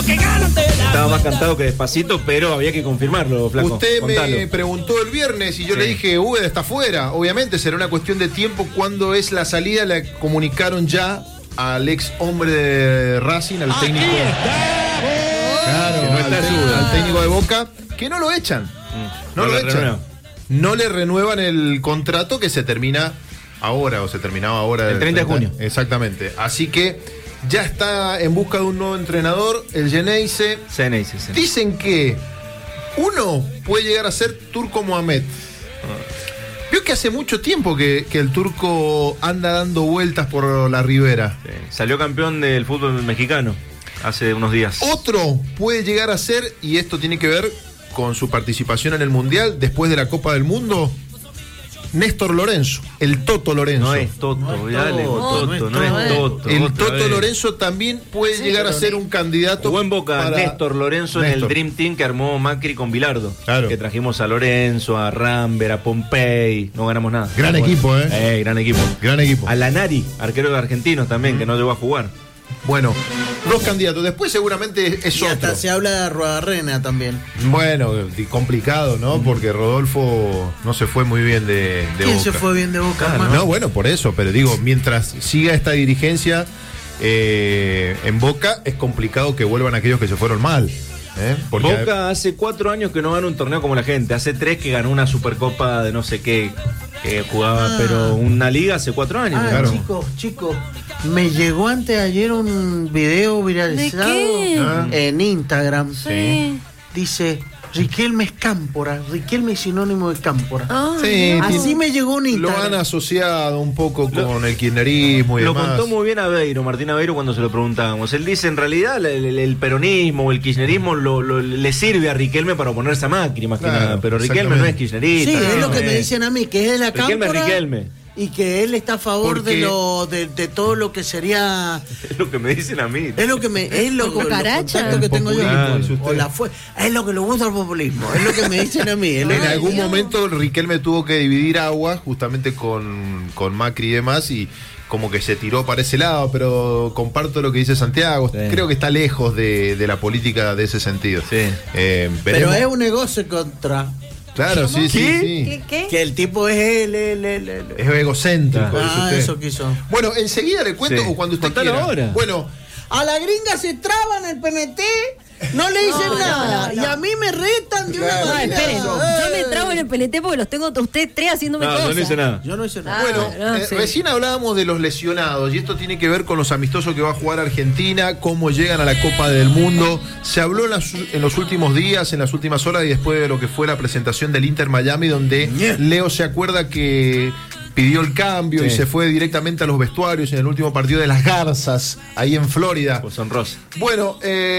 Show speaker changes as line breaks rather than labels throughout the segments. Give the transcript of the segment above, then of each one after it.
Estaba más cantado que Despacito, pero había que confirmarlo, Flaco.
Usted
Contalo.
me preguntó el viernes y yo le dije, Úbeda está fuera. Obviamente será una cuestión de tiempo. Cuando es la salida, le comunicaron ya al ex hombre de Racing, al técnico. Claro,
Que no está
al técnico de Boca, que no lo echan. No lo echan. No le renuevan el contrato que se termina ahora, o se terminaba ahora.
El 30 de junio.
Exactamente. Así que ya está en busca de un nuevo entrenador, el Geneise.
Ceneice.
Dicen que uno puede llegar a ser Turco Mohamed. Vio que hace mucho tiempo que el turco anda dando vueltas por la ribera.
Sí. Salió campeón del fútbol mexicano hace unos días.
Otro puede llegar a ser, y esto tiene que ver con su participación en el Mundial después de la Copa del Mundo, Néstor Lorenzo, el Toto Lorenzo.
No es Toto, no es Toto.
El Toto Lorenzo también puede llegar a ser un candidato.
Jugó en Boca Néstor Lorenzo en el Dream Team que armó Macri con Bilardo.
Claro.
Que trajimos a Lorenzo, a Rambert, a Pompey. No ganamos nada.
Gran equipo,
Gran equipo.
Gran equipo.
A Lanari, arquero de argentinos también, que no llegó a jugar.
Bueno, dos candidatos. Después seguramente es
y
otro.
hasta se habla de Arruabarrena también.
Bueno, complicado, ¿no? Porque Rodolfo no se fue muy bien de
¿Quién
Boca.
se fue bien de Boca, hermano?
No, bueno, por eso, pero digo, mientras siga esta dirigencia en Boca, es complicado que vuelvan aquellos que se fueron mal. Porque
Boca hace 4 años que no gana un torneo como la gente. Hace 3 que ganó una Supercopa de no sé qué, que jugaba, pero una liga hace 4 años.
Claro.
Chicos, me llegó antes de ayer un video viralizado en Instagram.
Sí.
Dice, Riquelme es cámpora. Riquelme es sinónimo de cámpora.
Sí,
Así me llegó un
lo
Instagram.
han asociado un poco con el kirchnerismo y
Lo
demás.
contó muy bien Martín Aveiro, cuando se lo preguntábamos. Él dice, en realidad, el peronismo o el kirchnerismo le sirve a Riquelme para oponerse a Macri, más que nada. Pero Riquelme no es kirchnerista.
Sí, es lo que
no
me dicen a mí, que es de la cámpora.
Riquelme.
Y que él está a favor de todo lo que sería.
Es lo que me dicen a mí.
Es lo que los contactos que tengo yo. Es lo que le gusta al populismo. Es lo que me dicen a mí.
En algún momento Riquelme tuvo que dividir agua justamente con Macri y demás, y como que se tiró para ese lado, pero comparto lo que dice Santiago. Sí. Creo que está lejos de la política de ese sentido.
Sí.
Pero es un negocio contra.
Claro, sí.
¿Qué?
Que el tipo es
es egocéntrico.
Eso quiso.
Bueno, enseguida le cuento, o cuando usted quiera.
Ahora.
Bueno,
a la gringa se traban el PNT, no le dicen nada. Y a mí me retan de una manera.
Esperen, yo me trago en el PNT porque los tengo a ustedes 3 haciéndome cosas.
No hice nada.
Yo no hice nada.
Bueno, recién hablábamos de los lesionados, y esto tiene que ver con los amistosos que va a jugar Argentina, cómo llegan a la Copa del Mundo. Se habló en los últimos días, en las últimas horas, y después de lo que fue la presentación del Inter Miami, donde Leo se acuerda que pidió el cambio y se fue directamente a los vestuarios en el último partido de las Garzas, ahí en Florida.
Pues honrosa.
Bueno,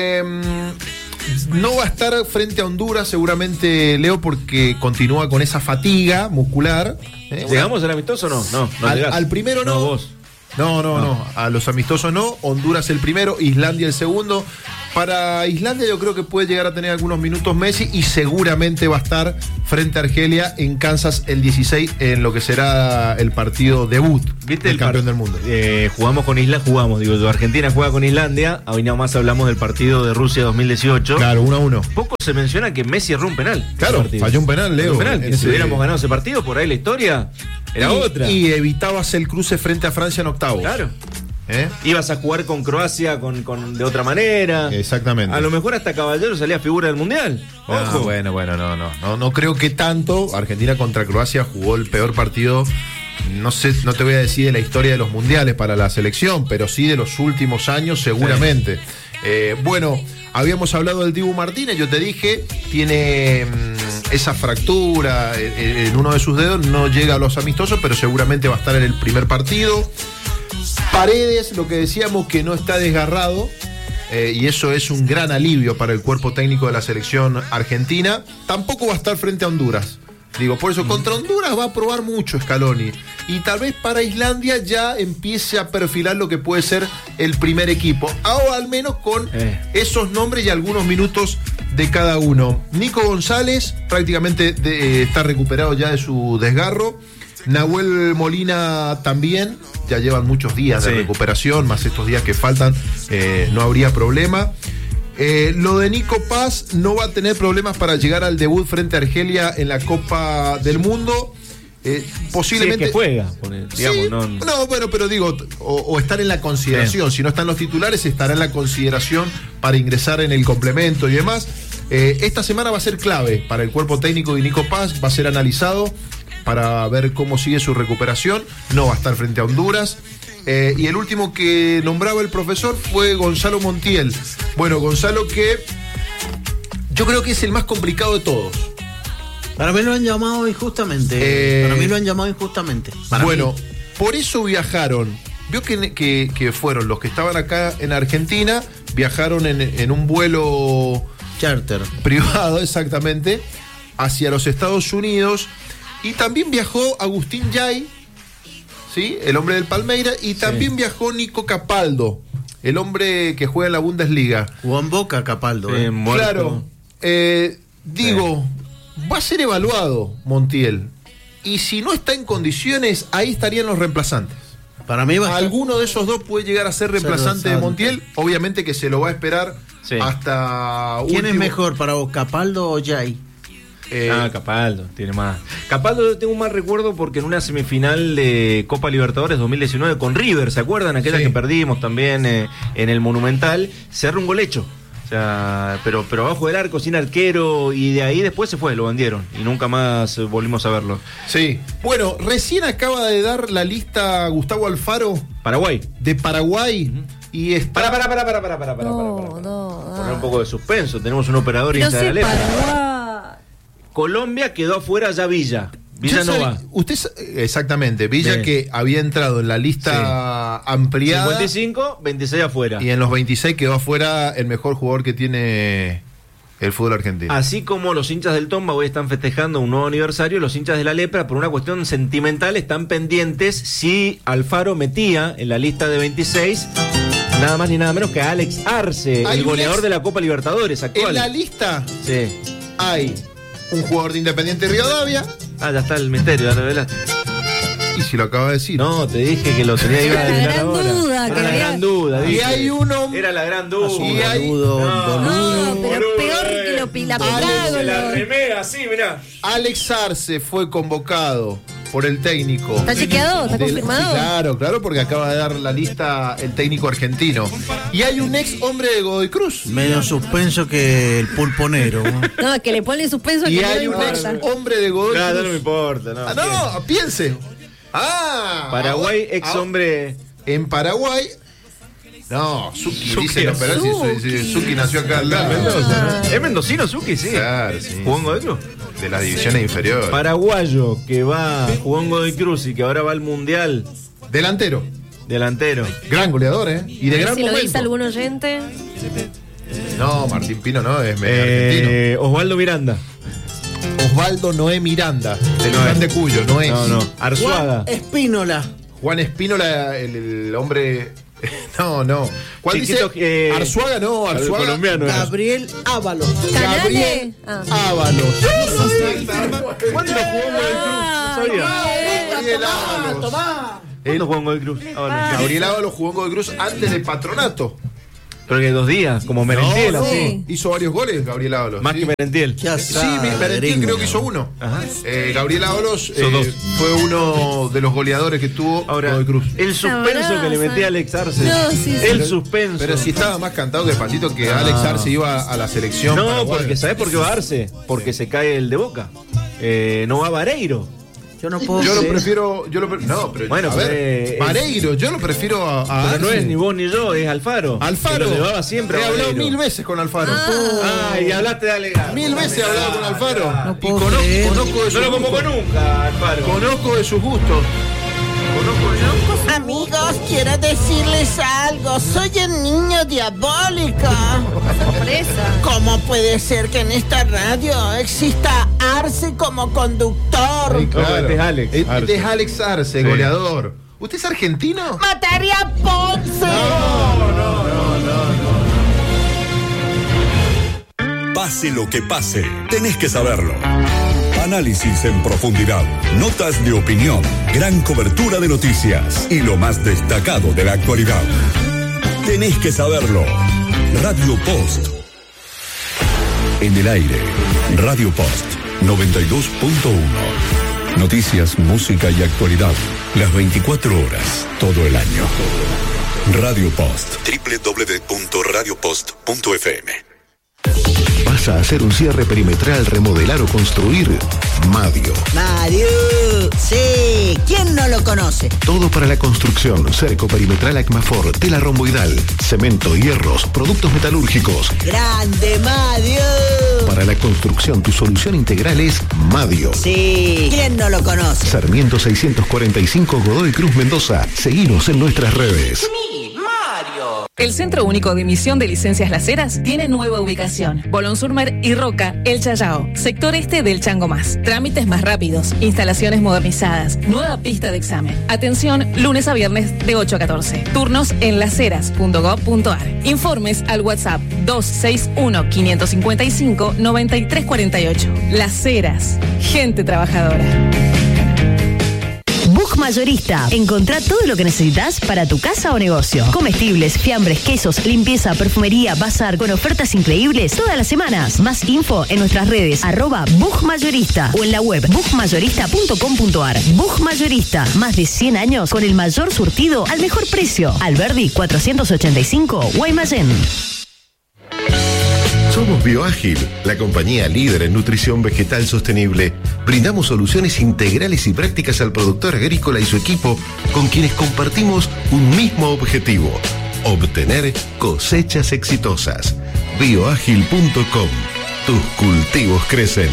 no va a estar frente a Honduras seguramente, Leo, porque continúa con esa fatiga muscular.
¿Llegamos al amistoso o no? No,
al primero no.
Vos.
No. A los amistosos no. Honduras el primero, Islandia el segundo. Para Islandia yo creo que puede llegar a tener algunos minutos Messi, y seguramente va a estar frente a Argelia en Kansas el 16 en lo que será el partido debut.
¿Viste
el campeón del mundo?
Argentina juega con Islandia. Hoy nada más hablamos del partido de Rusia 2018.
Claro, 1-1.
Poco se menciona que Messi erró un penal.
Claro, falló un penal, Leo.
Que si hubiéramos ganado ese partido, por ahí la historia era otra.
Y evitabas el cruce frente a Francia en octavos.
Claro. Ibas a jugar con Croacia de otra manera.
Exactamente.
A lo mejor hasta Caballero salía figura del Mundial. Ojo.
Bueno, no creo que tanto. Argentina contra Croacia jugó el peor partido, no sé, no te voy a decir de la historia de los mundiales para la selección, pero sí de los últimos años seguramente. Bueno, habíamos hablado del Dibu Martínez, yo te dije, tiene esa fractura en uno de sus dedos, no llega a los amistosos, pero seguramente va a estar en el primer partido. Paredes, lo que decíamos, que no está desgarrado, y eso es un gran alivio para el cuerpo técnico de la selección argentina. Tampoco va a estar frente a Honduras. Digo, por eso contra Honduras va a probar mucho Scaloni, y tal vez para Islandia ya empiece a perfilar lo que puede ser el primer equipo, o al menos con esos nombres y algunos minutos de cada uno. Nico González prácticamente está recuperado ya de su desgarro. Nahuel Molina también, ya llevan muchos días de recuperación, más estos días que faltan, no habría problema. Lo de Nico Paz no va a tener problemas para llegar al debut frente a Argelia en la Copa del Mundo. Posiblemente.
Si es que juega, digamos,
sí, no, bueno, pero digo, o estar en la consideración. Si no están los titulares, estará en la consideración para ingresar en el complemento y demás. Esta semana va a ser clave para el cuerpo técnico de Nico Paz, va a ser analizado para ver cómo sigue su recuperación. No va a estar frente a Honduras. Y el último que nombraba el profesor fue Gonzalo Montiel. Bueno, Gonzalo, que yo creo que es el más complicado de todos.
Para mí lo han llamado injustamente.
Bueno, por eso viajaron. Vio que fueron los que estaban acá en Argentina, viajaron en un vuelo
charter
privado, exactamente, hacia los Estados Unidos. Y también viajó Agustín Yay, ¿sí? El hombre del Palmeiras. Y también viajó Nico Capaldo, el hombre que juega en la Bundesliga.
Jugó en Boca Capaldo.
Claro. Digo, va a ser evaluado Montiel. Y si no está en condiciones, ahí estarían los reemplazantes.
Para mí
alguno de esos dos puede llegar a ser reemplazante de Montiel. Obviamente que se lo va a esperar hasta
¿Quién es mejor para vos, Capaldo o Yay?
Capaldo, tiene más. Capaldo tengo un mal recuerdo porque en una semifinal de Copa Libertadores 2019 con River, ¿se acuerdan? Aquella que perdimos también en el Monumental, se erró un gol hecho. O sea, pero abajo del arco, sin arquero, y de ahí después se fue, lo vendieron y nunca más volvimos a verlo.
Sí. Bueno, recién acaba de dar la lista Gustavo Alfaro.
Paraguay.
De Paraguay. Y está...
Para. Poner un poco de suspenso, tenemos un operador Instagram. Colombia quedó afuera ya Villa no va.
Usted, exactamente, Villa que había entrado en la lista ampliada.
55, 26 afuera.
Y en los 26 quedó afuera el mejor jugador que tiene el fútbol argentino.
Así como los hinchas del Tomba hoy están festejando un nuevo aniversario, los hinchas de la Lepra, por una cuestión sentimental, están pendientes si Alfaro metía en la lista de 26 nada más ni nada menos que a Alex Arce, el goleador de la Copa Libertadores actual.
En la lista hay un jugador de Independiente Rivadavia.
Ya está el misterio, ya revelaste.
Y si lo acaba de decir.
No, te dije que lo tenía iba a adivinar ahora. Era la gran duda.
Y hay uno.
Era la gran duda.
Y hay
No, pero peor que la
se la remega así, mirá.
Alex Arce fue convocado por el técnico.
¿Está chequeado? ¿Está confirmado?
Sí, claro, porque acaba de dar la lista el técnico argentino. Y hay un ex hombre de Godoy Cruz.
Medio suspenso que el pulponero.
No, que le pone suspenso.
Y hay un ex hombre de Godoy Cruz.
No me importa.
No, piense.
Paraguay, ex hombre.
En Paraguay. No, Zucchi dice, no, pero Zucchi nació acá al lado.
Mendoza. ¿Es mendocino Zucchi? Sí.
Claro, sí.
¿Jugó en Godoy Cruz?
De las divisiones inferiores.
Paraguayo que jugó en Godoy Cruz y que ahora va al Mundial.
Delantero.
Gran
goleador, Y de gran
si
momento.
lo dice algún oyente.
No, Martín Pino no, es argentino.
Osvaldo Miranda.
Osvaldo Noé Miranda, del Juan de Cuyo, no es.
No. Arzuaga.
Juan
Espínola, el hombre. No. ¿Cuál
Chiquito,
dice? Arzuaga, no, Arzuaga.
Colombiano.
Gabriel Ábalos.
Gabriel Ábalos.
¿Cuándo jugó en Godoy Cruz? No sabía.
Gabriel Ábalos.
¿Cuándo jugó en Godoy Cruz?
Gabriel Ábalos jugó en Godoy Cruz antes de Patronato.
Pero que 2 días, como Merentiel, así.
Hizo varios goles Gabriel Ábalos.
Más que Merentiel.
Sí, Merentiel creo que hizo uno. Gabriel Ábalos fue uno de los goleadores que tuvo Godoy Cruz.
El suspenso que le metía a Alex Arce. Suspenso.
Pero si estaba más cantado que Patito que Alex Arce iba a la selección.
No,
paraguaya.
porque ¿sabés por qué va Arce? Porque se cae el de Boca. No va Vareiro.
Yo no puedo.
Yo lo prefiero. No, pero.
Bueno,
a ver, Vareiro, yo lo prefiero a
pero no es ni vos ni yo, es Alfaro.
Alfaro.
Que lo llevaba siempre.
He hablado 1000 veces con Alfaro.
Y hablaste de Alegar.
1000 veces he hablado con Alfaro.
No
y conozco de sus gustos.
No lo convoco nunca, Alfaro.
Conozco de sus gustos.
Amigos, quiero decirles algo. Soy el niño diabólico.
Sorpresa.
¿Cómo puede ser que en esta radio exista Arce como conductor?
Sí, claro.
Este es Alex.
Este es Alex Arce, goleador. ¿Usted es argentino?
¡Mataría a Ponce!
No.
Pase lo que pase, tenés que saberlo. Análisis en profundidad, notas de opinión, gran cobertura de noticias y lo más destacado de la actualidad. Tenés que saberlo. Radio Post En el aire, Radio Post 92.1. Noticias, música y actualidad. Las 24 horas, todo el año. Radio Post. www.radiopost.fm.
¿Vas a hacer un cierre perimetral, remodelar o construir? Madio.
Madio, sí, ¿quién no lo conoce?
Todo para la construcción, cerco perimetral Acmafor, tela romboidal, cemento, hierros, productos metalúrgicos.
¡Grande Madio!
Para la construcción, tu solución integral es Madio.
Sí, ¿quién no lo conoce?
Sarmiento 645, Godoy Cruz, Mendoza. Seguinos en nuestras redes.
El Centro Único de Emisión de Licencias Laceras tiene nueva ubicación. Bolón Surmer y Roca, El Chayao, sector este del Chango Más. Trámites más rápidos, instalaciones modernizadas, nueva pista de examen. Atención, lunes a viernes de 8 a 14. Turnos en laceras.gov.ar. Informes al WhatsApp 261-555-9348. Las Heras, gente trabajadora.
Bug Mayorista. Encontrá todo lo que necesitas para tu casa o negocio. Comestibles, fiambres, quesos, limpieza, perfumería, bazar, con ofertas increíbles todas las semanas. Más info en nuestras redes @Bug Mayorista o en la web bugmayorista.com.ar. Bug Mayorista. Más de 100 años con el mayor surtido al mejor precio. Alberdi 485, Guaymallén.
Somos Bioágil, la compañía líder en nutrición vegetal sostenible. Brindamos soluciones integrales y prácticas al productor agrícola y su equipo, con quienes compartimos un mismo objetivo: obtener cosechas exitosas. Bioágil.com. Tus cultivos crecen.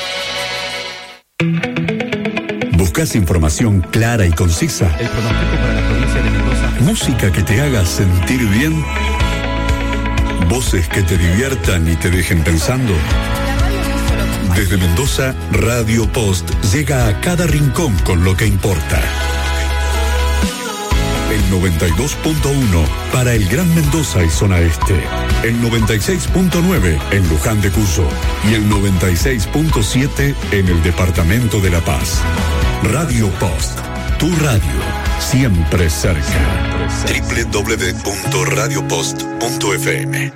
¿Buscas información clara y concisa?
El pronóstico para la provincia de Mendoza.
¿Música que te haga sentir bien? ¿Voces que te diviertan y te dejen pensando? Desde Mendoza, Radio Post llega a cada rincón con lo que importa. El 92.1 para el Gran Mendoza y zona este. El 96.9 en Luján de Cuyo. Y el 96.7 en el departamento de La Paz. Radio Post, tu radio, siempre cerca. www.radiopost.fm.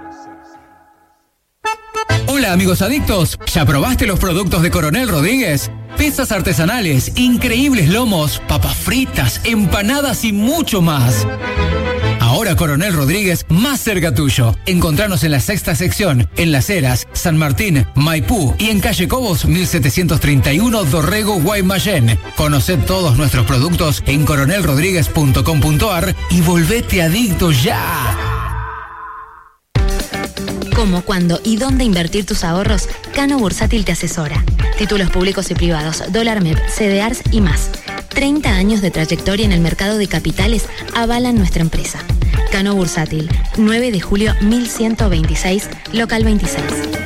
Hola amigos adictos, ¿ya probaste los productos de Coronel Rodríguez? Pizzas artesanales, increíbles lomos, papas fritas, empanadas y mucho más. Ahora Coronel Rodríguez, más cerca tuyo. Encontranos en la sexta sección, en Las Heras, San Martín, Maipú y en calle Cobos 1731, Dorrego, Guaymallén. Conoced todos nuestros productos en coronelrodríguez.com.ar y volvete adicto ya.
Cómo, cuándo y dónde invertir tus ahorros, Cano Bursátil te asesora. Títulos públicos y privados, dólar MEP, CDRs y más. 30 años de trayectoria en el mercado de capitales avalan nuestra empresa. Cano Bursátil, 9 de julio 1126, local 26.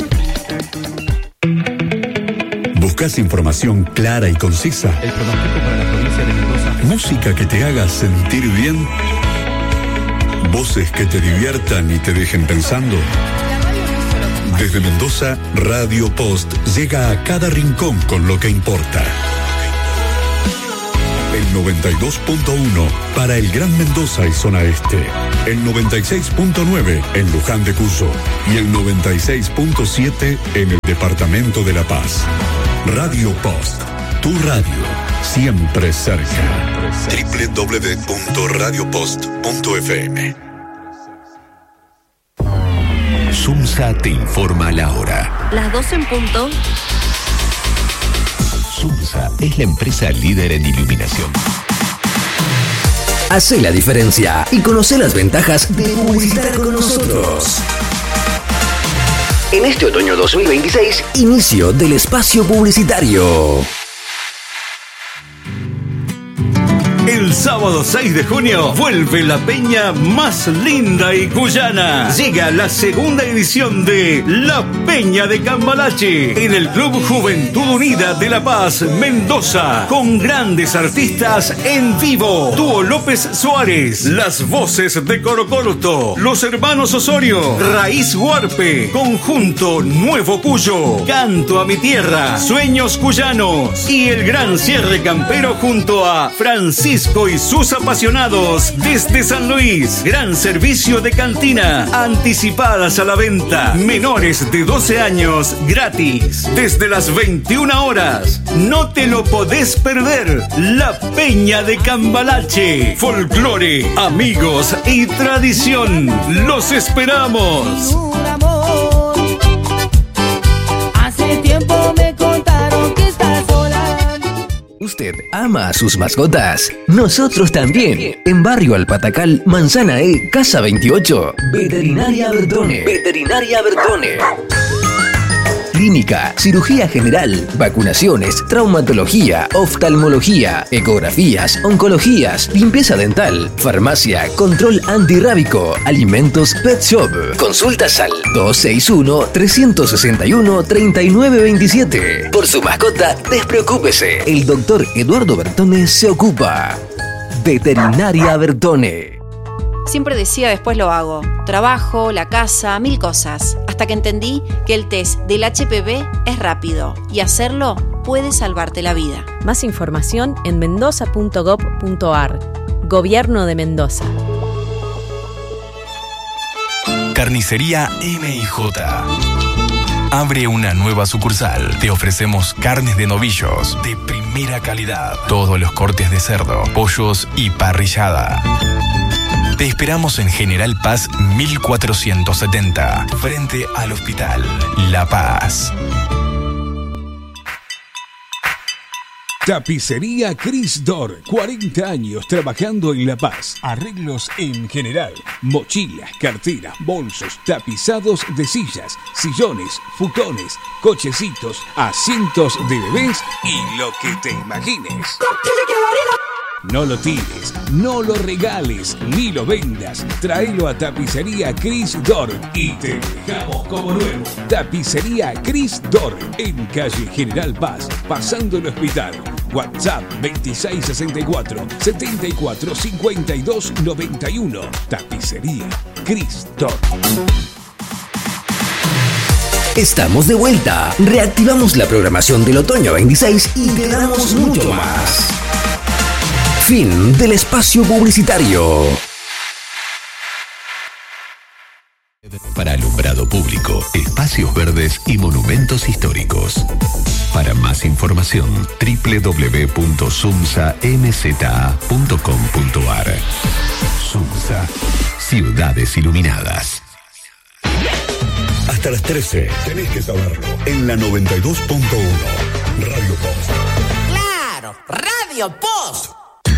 ¿Buscas información clara y concisa?
El pronóstico para la provincia de Mendoza.
¿Música que te haga sentir bien? ¿Voces que te diviertan y te dejen pensando? Desde Mendoza, Radio Post llega a cada rincón con lo que importa. El 92.1 para el Gran Mendoza y zona este. El 96.9 en Luján de Cuyo. Y el 96.7 en el departamento de La Paz. Radio Post, tu radio, siempre cerca. www.radiopost.fm.
Sumsa te informa la hora.
Las 12 en punto.
Sumsa es la empresa líder en iluminación.
Hacé la diferencia y conoce las ventajas de publicitar con nosotros. En este otoño 2026, inicio del espacio publicitario.
El sábado 6 de junio vuelve la peña más linda y cuyana. Llega la segunda edición de La Peña de Cambalache en el Club Juventud Unida de La Paz, Mendoza, con grandes artistas en vivo. Dúo López Suárez, las voces de Coro Corto, los hermanos Osorio, Raíz Huarpe, Conjunto Nuevo Cuyo, Canto a mi Tierra, Sueños Cuyanos y el gran cierre campero junto a Francisco Pato y sus apasionados desde San Luis. Gran servicio de cantina. Anticipadas a la venta. Menores de 12 años gratis. Desde las 21 horas. No te lo podés perder. La Peña de Cambalache. Folclore, amigos y tradición. Los esperamos.
Hace tiempo me contaron que estás sola.
¿Usted ama a sus mascotas? Nosotros también. En Barrio Alpatacal, Manzana E, Casa 28. Veterinaria Bertone. Veterinaria Bertone. Clínica, cirugía general, vacunaciones, traumatología, oftalmología, ecografías, oncologías, limpieza dental, farmacia, control antirrábico, alimentos, pet shop. Consultas al 261-361-3927. Por su mascota, despreocúpese. El doctor Eduardo Bertone se ocupa. Veterinaria Bertone.
Siempre decía después lo hago. Trabajo, la casa, 1000 cosas. Hasta que entendí que el test del HPV es rápido y hacerlo puede salvarte la vida.
Más información en mendoza.gov.ar. Gobierno de Mendoza.
Carnicería M&J. Abre una nueva sucursal. Te ofrecemos carnes de novillos de primera calidad. Todos los cortes de cerdo, pollos y parrillada. Te esperamos en General Paz 1470, frente al Hospital La Paz.
Tapicería Cris Dor, 40 años trabajando en La Paz. Arreglos en general, mochilas, carteras, bolsos, tapizados de sillas, sillones, futones, cochecitos, asientos de bebés y lo que te imagines. No lo tires, no lo regales, ni lo vendas. Tráelo a Tapicería Cris Dor y te dejamos como nuevo. Tapicería Cris Dor, en calle General Paz, pasando el hospital. WhatsApp 2664-745291. Tapicería Cris Dor.
Estamos de vuelta. Reactivamos la programación del otoño 26 y te damos mucho más. Fin del espacio publicitario.
Para alumbrado público, espacios verdes y monumentos históricos. Para más información, www.sumsamza.com.ar. Sumsa, ciudades iluminadas.
Hasta las 13, tenés que saberlo. En la 92.1, Radio Post.
¡Claro! ¡Radio Post!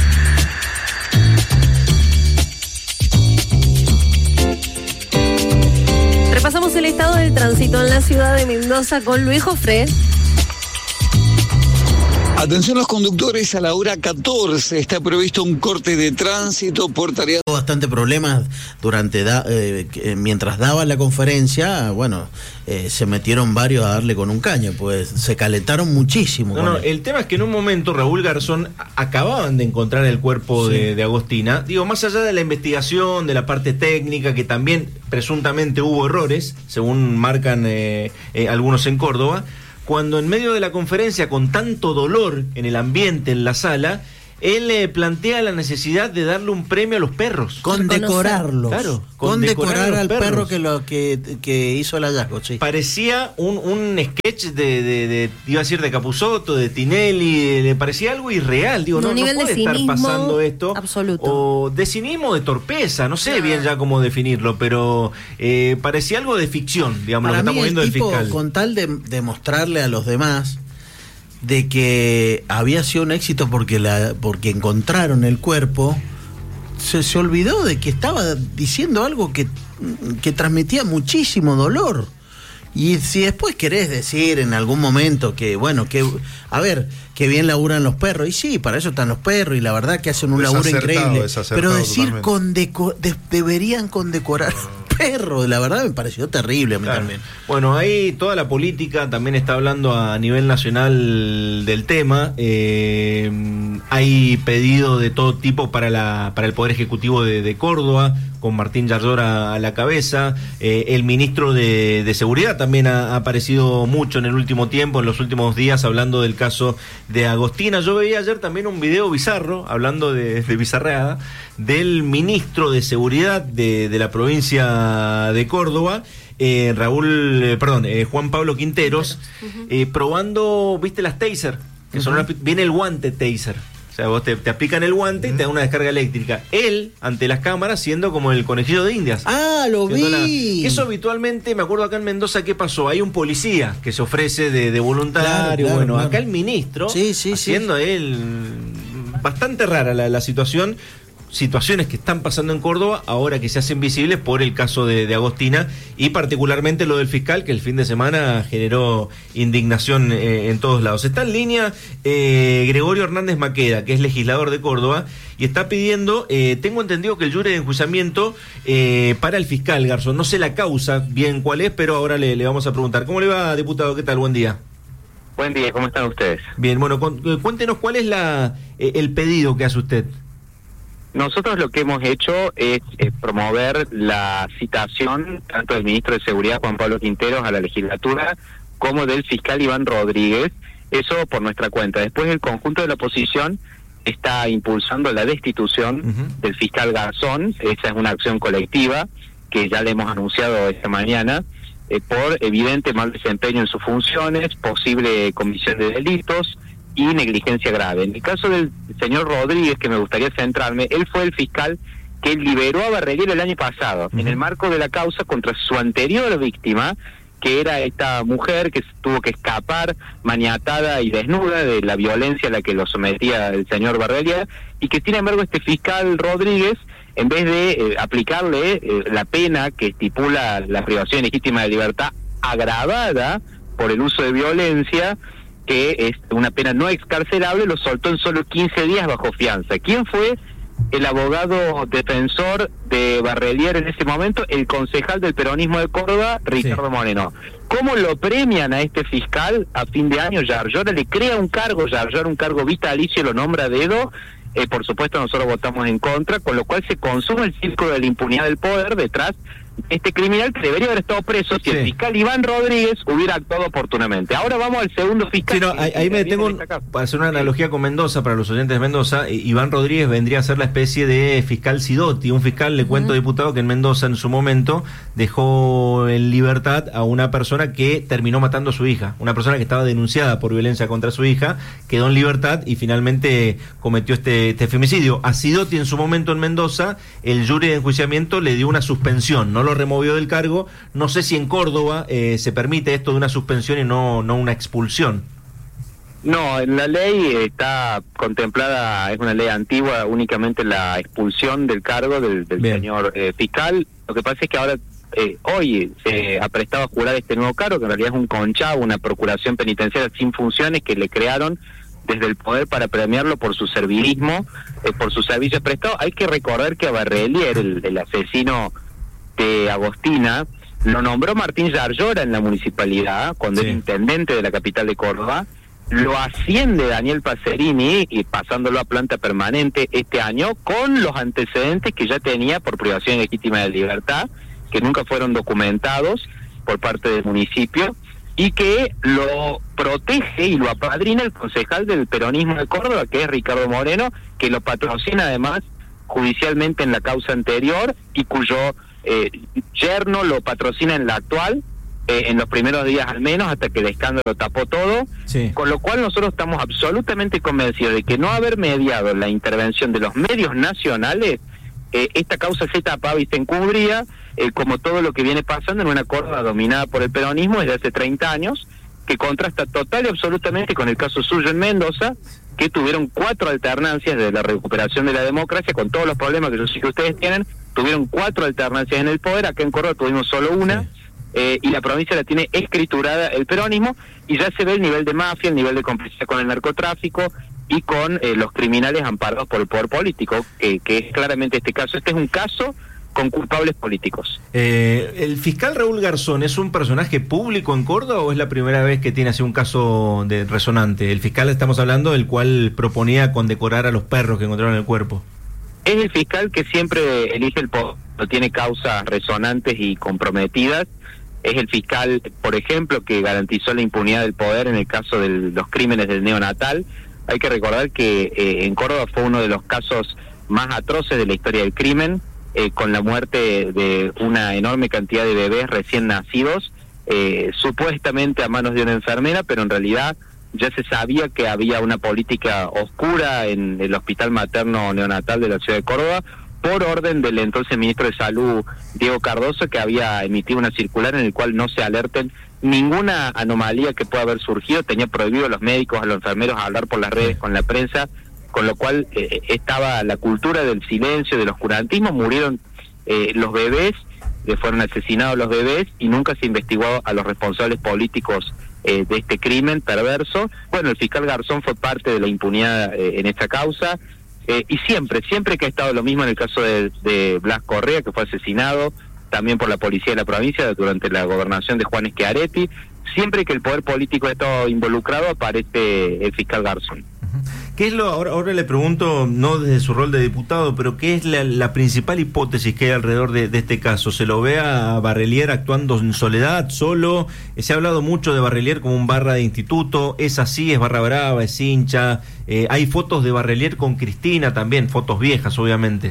Repasamos el estado del tránsito en la ciudad de Mendoza con Luis Jofré.
Atención los conductores, a la hora 14 está previsto un corte de tránsito por tareas.
Bastante problemas durante mientras daba la conferencia, se metieron varios a darle con un caño, pues se calentaron muchísimo.
El tema es que en un momento Raúl Garzón acababan de encontrar el cuerpo de Agostina. Digo, más allá de la investigación, de la parte técnica, que también presuntamente hubo errores, según marcan algunos en Córdoba. Cuando en medio de la conferencia, con tanto dolor en el ambiente, en la sala, él plantea la necesidad de darle un premio a los perros.
Condecorarlos.
Claro,
condecorar al
perros.
perro que hizo el hallazgo, sí.
Parecía un sketch iba a decir de Capusotto, de Tinelli, le parecía algo irreal. Digo, no puede estar pasando esto.
Absoluto.
O de cinismo, de torpeza, no sé bien ya cómo definirlo, pero parecía algo de ficción, digamos,
Para
lo que estamos viendo del fiscal.
Con tal de mostrarle a los demás de que había sido un éxito porque encontraron el cuerpo, se olvidó de que estaba diciendo algo que transmitía muchísimo dolor. Y si después querés decir en algún momento que bien laburan los perros, y sí, para eso están los perros, y la verdad que hacen un laburo increíble, pero decir deberían condecorar perro, la verdad me pareció terrible a mí también.
Bueno, ahí toda la política también está hablando a nivel nacional del tema. Hay pedido de todo tipo para el Poder Ejecutivo de Córdoba, con Martín Yarlora a la cabeza. El ministro de Seguridad también ha aparecido mucho en el último tiempo, en los últimos días, hablando del caso de Agostina. Yo veía ayer también un video bizarro, hablando de bizarreada, del ministro de Seguridad de la provincia de Córdoba, Juan Pablo Quinteros, probando, ¿viste las taser? Que son viene el guante taser. O sea, vos te aplican el guante y te dan una descarga eléctrica. Él, ante las cámaras, siendo como el conejillo de Indias.
¡Ah, lo vi!
Eso habitualmente, me acuerdo acá en Mendoza, ¿qué pasó? Hay un policía que se ofrece de voluntario. Claro, acá el ministro, haciendo él... Bastante rara la situación. Situaciones que están pasando en Córdoba ahora que se hacen visibles por el caso de Agostina, y particularmente lo del fiscal, que el fin de semana generó indignación en todos lados. Está en línea Gregorio Hernández Maqueda, que es legislador de Córdoba, y está pidiendo, tengo entendido que el jury de enjuiciamiento para el fiscal Garzón. No sé la causa bien cuál es, pero ahora le vamos a preguntar. ¿Cómo le va, diputado? ¿Qué tal? Buen día.
Buen día, ¿cómo están ustedes?
Bien, bueno, cuéntenos cuál es el pedido que hace usted.
Nosotros lo que hemos hecho es promover la citación tanto del ministro de Seguridad, Juan Pablo Quinteros, a la legislatura, como del fiscal Iván Rodríguez, eso por nuestra cuenta. Después el conjunto de la oposición está impulsando la destitución del fiscal Garzón. Esa es una acción colectiva que ya le hemos anunciado esta mañana, por evidente mal desempeño en sus funciones, posible comisión de delitos y negligencia grave. En el caso del señor Rodríguez, que me gustaría centrarme, él fue el fiscal que liberó a Barrelier el año pasado, en el marco de la causa contra su anterior víctima, que era esta mujer que tuvo que escapar maniatada y desnuda de la violencia a la que lo sometía el señor Barrelier, y que sin embargo este fiscal Rodríguez, en vez de aplicarle la pena que estipula la privación legítima de libertad agravada por el uso de violencia, que es una pena no excarcelable, lo soltó en solo 15 días bajo fianza. ¿Quién fue el abogado defensor de Barrelier en ese momento? El concejal del peronismo de Córdoba, Ricardo Moreno. ¿Cómo lo premian a este fiscal a fin de año? Yarlora le crea un cargo, un cargo vitalicio, lo nombra a dedo. Por supuesto nosotros votamos en contra, con lo cual se consuma el círculo de la impunidad del poder detrás este criminal, que debería haber estado preso si el fiscal Iván Rodríguez hubiera actuado oportunamente. Ahora vamos al segundo fiscal.
Ahí me detengo para hacer una analogía con Mendoza, para los oyentes de Mendoza. Iván Rodríguez vendría a ser la especie de fiscal Sidotti, un fiscal, le cuento, diputado, que en Mendoza en su momento dejó en libertad a una persona que terminó matando a su hija, una persona que estaba denunciada por violencia contra su hija, quedó en libertad y finalmente cometió este femicidio. A Sidotti en su momento en Mendoza, el jury de enjuiciamiento le dio una suspensión, no lo removió del cargo. No sé si en Córdoba se permite esto de una suspensión y no una expulsión.
No, en la ley está contemplada, es una ley antigua, únicamente la expulsión del cargo del señor fiscal. Lo que pasa es que ahora hoy se ha prestado a jurar este nuevo cargo, que en realidad es un conchavo, una procuración penitenciaria sin funciones que le crearon desde el poder para premiarlo por su servilismo, por sus servicios prestados. Hay que recordar que a Barrelier, el asesino de Agostina, lo nombró Martín Yarlora en la municipalidad cuando era intendente de la capital de Córdoba, lo asciende Daniel Pacerini y pasándolo a planta permanente este año, con los antecedentes que ya tenía por privación legítima de libertad, que nunca fueron documentados por parte del municipio, y que lo protege y lo apadrina el concejal del peronismo de Córdoba, que es Ricardo Moreno, que lo patrocina además judicialmente en la causa anterior y cuyo yerno lo patrocina en la actual, en los primeros días al menos, hasta que el escándalo tapó todo, con lo cual nosotros estamos absolutamente convencidos de que no haber mediado la intervención de los medios nacionales, esta causa se tapaba y se encubría, como todo lo que viene pasando en una Córdoba dominada por el peronismo desde hace 30 años, que contrasta total y absolutamente con el caso suyo en Mendoza, que tuvieron 4 alternancias de la recuperación de la democracia, con todos los problemas que yo sé que ustedes tienen, tuvieron 4 alternancias en el poder. Acá en Córdoba tuvimos solo una, y la provincia la tiene escriturada el peronismo, y ya se ve el nivel de mafia, el nivel de complicidad con el narcotráfico y con los criminales amparados por el poder político, que es claramente este caso. Este es un caso con culpables políticos.
¿El fiscal Raúl Garzón es un personaje público en Córdoba o es la primera vez que tiene así un caso de resonante? El fiscal, estamos hablando, del cual proponía condecorar a los perros que encontraron el cuerpo.
Es el fiscal que siempre elige el poder no tiene causas resonantes y comprometidas. Es el fiscal, por ejemplo, que garantizó la impunidad del poder en el caso de los crímenes del neonatal. Hay que recordar que en Córdoba fue uno de los casos más atroces de la historia del crimen, con la muerte de una enorme cantidad de bebés recién nacidos, supuestamente a manos de una enfermera, pero en realidad ya se sabía que había una política oscura en el Hospital Materno Neonatal de la ciudad de Córdoba, por orden del entonces ministro de Salud, Diego Cardoso, que había emitido una circular en el cual no se alerten ninguna anomalía que pueda haber surgido. Tenía prohibido a los médicos, a los enfermeros, a hablar por las redes con la prensa, con lo cual estaba la cultura del silencio, del oscurantismo. Murieron los bebés, fueron asesinados los bebés, y nunca se investigó a los responsables políticos de este crimen perverso. Bueno, el fiscal Garzón fue parte de la impunidad en esta causa. Y siempre que ha estado lo mismo en el caso de Blas Correa, que fue asesinado también por la policía de la provincia durante la gobernación de Juan Schiaretti. Siempre que el poder político ha estado involucrado, aparece el fiscal Garzón.
¿Qué es ahora le pregunto, no desde su rol de diputado, pero qué es la principal hipótesis que hay alrededor de este caso? ¿Se lo ve a Barrelier actuando en soledad, solo? Se ha hablado mucho de Barrelier como un barra de instituto. ¿Es así? ¿Es barra brava? ¿Es hincha? Hay fotos de Barrelier con Cristina también, fotos viejas, obviamente.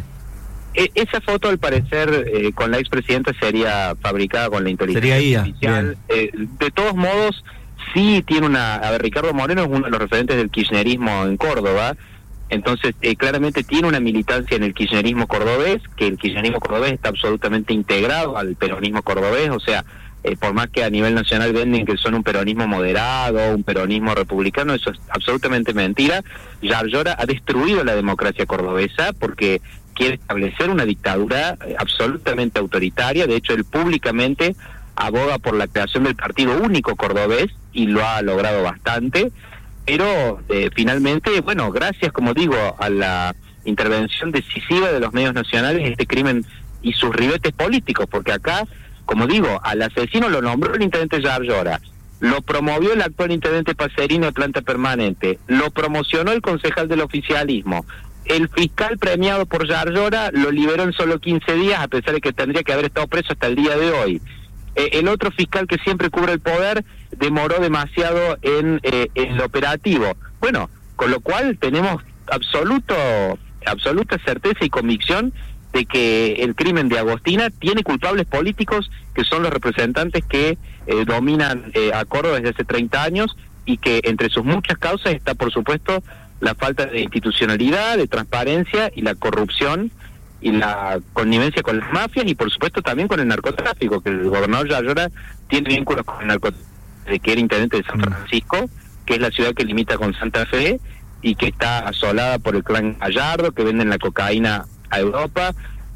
Esa foto, al parecer, con la expresidenta sería fabricada con la inteligencia artificial. De todos modos, sí tiene a ver, Ricardo Moreno es uno de los referentes del kirchnerismo en Córdoba, entonces claramente tiene una militancia en el kirchnerismo cordobés, que el kirchnerismo cordobés está absolutamente integrado al peronismo cordobés. O sea, por más que a nivel nacional venden que son un peronismo moderado, un peronismo republicano, eso es absolutamente mentira. Yarlora ha destruido la democracia cordobesa porque quiere establecer una dictadura absolutamente autoritaria. De hecho, él públicamente aboga por la creación del partido único cordobés, y lo ha logrado bastante, pero finalmente, bueno, gracias, como digo, a la intervención decisiva de los medios nacionales, este crimen y sus ribetes políticos, porque acá, como digo, al asesino lo nombró el intendente Yarlora, lo promovió el actual intendente Pacerino de planta permanente, lo promocionó el concejal del oficialismo, el fiscal premiado por Yarlora lo liberó en solo 15 días, a pesar de que tendría que haber estado preso hasta el día de hoy. El otro fiscal que siempre cubre el poder demoró demasiado en el operativo. Bueno, con lo cual tenemos absoluta certeza y convicción de que el crimen de Agostina tiene culpables políticos, que son los representantes que dominan a Córdoba desde hace 30 años, y que entre sus muchas causas está, por supuesto, la falta de institucionalidad, de transparencia y la corrupción y la connivencia con las mafias, y por supuesto también con el narcotráfico, que el gobernador Yarlora tiene vínculos con el narcotráfico, que era intendente de San Francisco, que es la ciudad que limita con Santa Fe y que está asolada por el clan Gallardo, que venden la cocaína a Europa,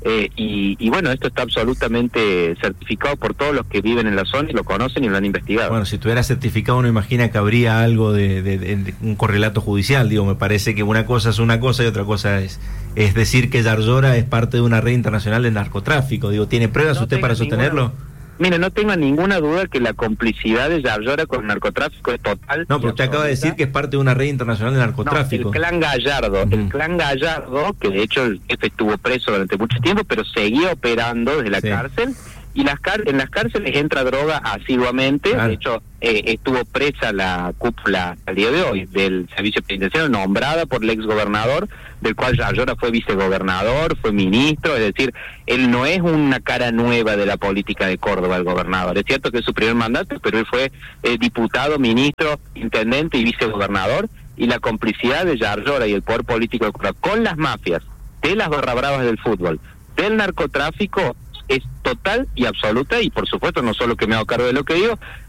y bueno, esto está absolutamente certificado por todos los que viven en la zona y lo conocen y lo han investigado.
Bueno, si estuviera certificado, uno imagina que habría algo de un correlato judicial. Digo, me parece que una cosa es una cosa y otra cosa es decir que Yarlora es parte de una red internacional de narcotráfico. Digo, ¿tiene pruebas usted para sostenerlo?
Mire, no tengo ninguna duda que la complicidad de Yarlora con el narcotráfico es total.
No, pero usted acaba de decir que es parte de una red internacional de narcotráfico.
No, el clan Gallardo, el clan Gallardo, que de hecho el jefe estuvo preso durante mucho tiempo, pero seguía operando desde la cárcel, y en las cárceles entra droga asiduamente. De hecho, estuvo presa la cúpula al día de hoy del servicio penitenciario, nombrada por el ex gobernador, del cual Yarlora fue vicegobernador, fue ministro. Es decir, él no es una cara nueva de la política de Córdoba, el gobernador. Es cierto que es su primer mandato, pero él fue diputado, ministro, intendente y vicegobernador, y la complicidad de Yarlora y el poder político de Córdoba con las mafias, de las barra bravas del fútbol, del narcotráfico, es total y absoluta. Y por supuesto, no solo que me hago cargo de lo que digo,